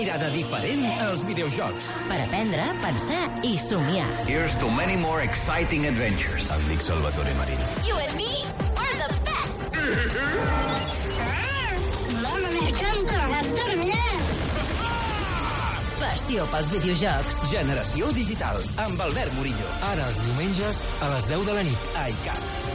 mirada diferent als videojocs. Per aprendre, pensar i somiar. Here's to many more exciting adventures. Em dic Salvatore Marino. You and me are the best. Mamma, me encanta dormir. Passió pels videojocs. Generació digital, amb Albert Murillo. Ara els diumenges a les 10 de la nit. A ICAT.